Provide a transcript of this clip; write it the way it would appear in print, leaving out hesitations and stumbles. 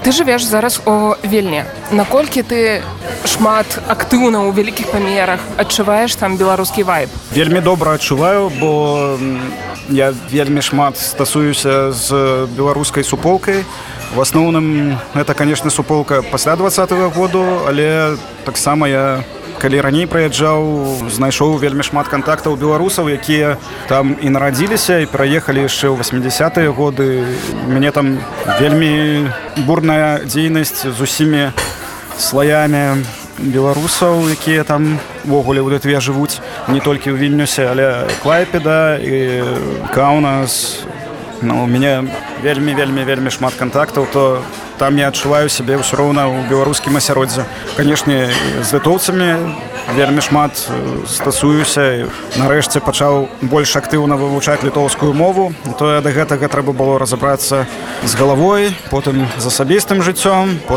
Ты жывеш зараз у Вільні. Наколькі ты шмат актыўна ў вялікіх памерах адчуваеш там беларускі вайб? Вельмі добра адчуваю, бо я вельмі шмат стасуюся з беларускай суполкай. В асноўным гэта, конечно, суполка пасля 20-го году, але таксама я, калі раней прыязджаў, знайшоў вельмі шмат кантактаў беларусаў, якія там і нарадзіліся, і пераехалі яшчэ ў 80-е годы. Мяне там вельмі бурная дзейнасць з усімі слаямі беларусаў, якія там увогуле ў Літве жывуць, не толькі ў Вільнюсе, але Клайпеда і Каунас. У мяне вельмі шмат кантактаў, то там я адчуваю сябе ўсё роўна ў беларускім асяроддзі. Канешне, з літоўцамі вельмі шмат стасуюся. Нарэшце пачаў больш актыўна вывучаць літоўскую мову. То да гэтага трэба было разабрацца з галавой, потым з асабістым жыццём,